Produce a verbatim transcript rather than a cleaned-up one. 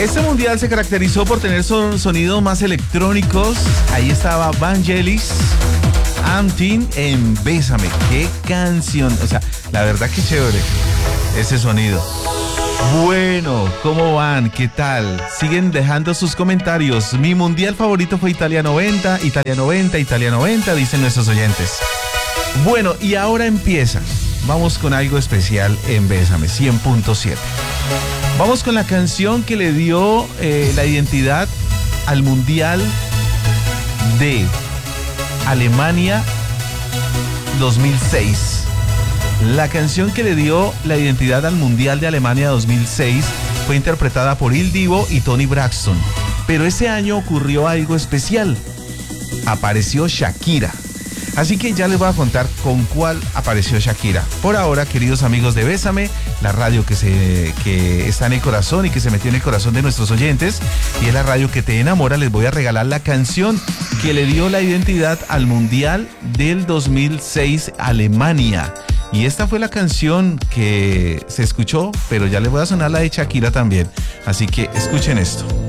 Este mundial se caracterizó por tener son, sonidos más electrónicos. Ahí estaba Vangelis, Amtin en Bésame. ¡Qué canción! O sea, la verdad que chévere ese sonido. Bueno, ¿cómo van? ¿Qué tal? Siguen dejando sus comentarios. Mi mundial favorito fue Italia noventa, Italia noventa, Italia noventa, dicen nuestros oyentes. Bueno, y ahora empieza. Vamos con algo especial en Bésame, cien punto siete. Vamos con la canción que le dio eh, la identidad al Mundial de Alemania dos mil seis. La canción que le dio la identidad al Mundial de Alemania dos mil seis fue interpretada por Il Divo y Toni Braxton. Pero ese año ocurrió algo especial. Apareció Shakira. Así que ya les voy a contar con cuál apareció Shakira. Por ahora, queridos amigos de Bésame, la radio que, se, que está en el corazón y que se metió en el corazón de nuestros oyentes, y es la radio que te enamora, les voy a regalar la canción que le dio la identidad al Mundial del dos mil seis Alemania. Y esta fue la canción que se escuchó, pero ya les voy a sonar la de Shakira también. Así que escuchen esto.